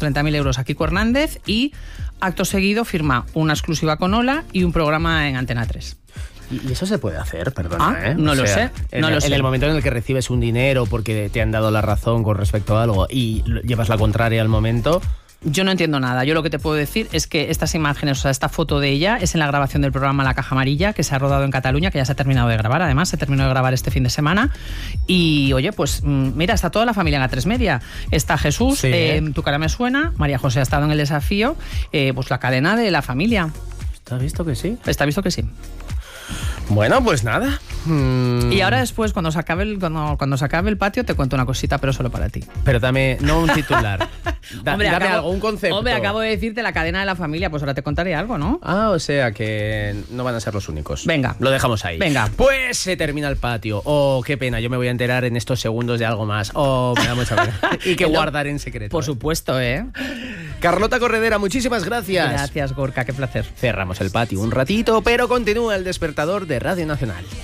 30.000 euros a Kiko Hernández y acto seguido firma una exclusiva con Ola y un programa en Antena 3. ¿Y eso se puede hacer? Perdona, No lo sé. En el momento en el que recibes un dinero porque te han dado la razón con respecto a algo y llevas la contraria al momento... Yo no entiendo nada. Yo lo que te puedo decir es que estas imágenes, o sea, esta foto de ella es en la grabación del programa La Caja Amarilla, que se ha rodado en Cataluña, que ya se ha terminado de grabar, además, se terminó de grabar este fin de semana. Y, oye, pues mira, está toda la familia en A3 Media. Está Jesús, sí, Tu cara me suena, María José ha estado en El Desafío, pues la cadena de la familia. ¿Está visto que sí? Está visto que sí. Bueno, pues nada. Y ahora después, cuando se acabe el patio, te cuento una cosita, pero solo para ti. Pero dame, no un titular. Hombre, dame algo, un concepto. Hombre, acabo de decirte la cadena de la familia, pues ahora te contaré algo, ¿no? Ah, o sea que no van a ser los únicos. Venga. Lo dejamos ahí. Venga. Pues se termina el patio. Oh, qué pena, yo me voy a enterar en estos segundos de algo más. Oh, me da mucha pena. Y que guardar en secreto. Por supuesto, ¿eh? Carlota Corredera, muchísimas gracias. Gracias, Gorka, qué placer. Cerramos el patio un ratito, pero continúa el despertador de Radio Nacional.